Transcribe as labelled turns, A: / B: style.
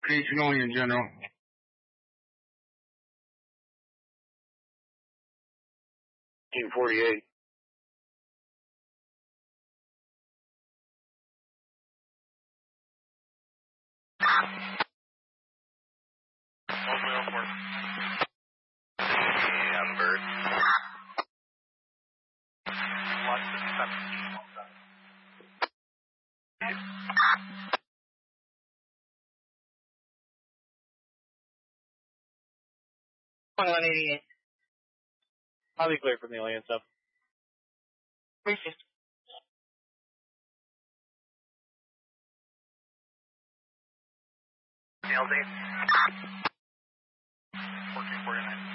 A: Regional General. Team 48. Yeah, bird. Watch the
B: 188.
C: I'll be clear from the alien stuff.
B: Appreciate it.
D: LD. 1449.